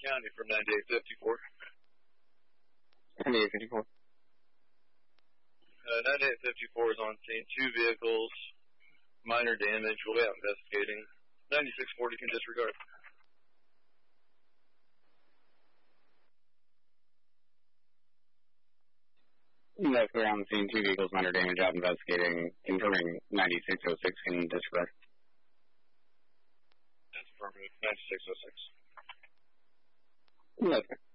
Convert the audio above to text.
County from 9854. 9854. 9854 is on scene. 2 vehicles, minor damage. We'll be out investigating. 9640 can disregard. That's clear on the scene. 2 vehicles, minor damage, out investigating. Confirming 9606 can disregard. That's affirmative. 9606. That's clear.